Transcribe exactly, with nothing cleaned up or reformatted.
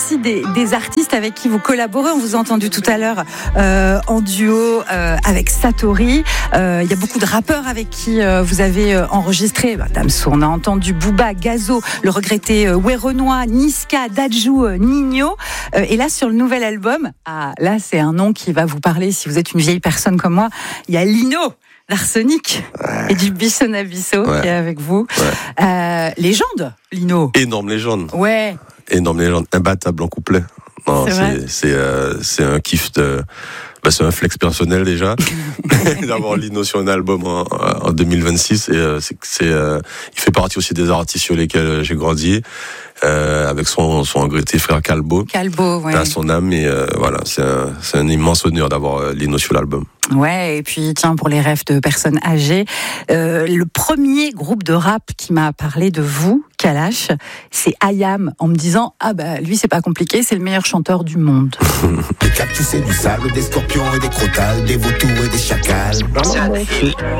aussi des, des artistes avec qui vous collaborez. On vous a entendu tout à l'heure euh, en duo euh, avec Satori. Euh, il y a beaucoup de rappeurs avec qui euh, vous avez euh, enregistré. Bah, Damso, on a entendu Booba, Gazo, le regretté euh, Werenoi, Niska, Dadju, euh, Nino. Euh, et là, sur le nouvel album, ah, là, c'est un nom qui va vous parler si vous êtes une vieille personne comme moi. Il y a Lino, l'Arsenic, ouais. et du Bisson Abisso ouais. qui est avec vous. Ouais. Euh, légende, Lino. Énorme légende. Ouais. Énorme légende, imbattable en couplet. Non, c'est, c'est, c'est, euh, c'est un kiff de, bah, c'est un flex personnel déjà d'avoir Lino sur un album en, en deux mille vingt-six et euh, c'est, c'est, euh, il fait partie aussi des artistes sur lesquels j'ai grandi. Euh, avec son, son regretté frère Calbo. Calbo, ouais. À son âme, et euh, voilà, c'est un, c'est un immense honneur d'avoir euh, Lino sur l'album. Ouais, et puis tiens, pour les rêves de personnes âgées, euh, le premier groupe de rap qui m'a parlé de vous, Kalash, c'est I A M, en me disant ah bah lui c'est pas compliqué, c'est le meilleur chanteur du monde. Des cactus et du sable, des scorpions et des crotales, des vautours et des chacals.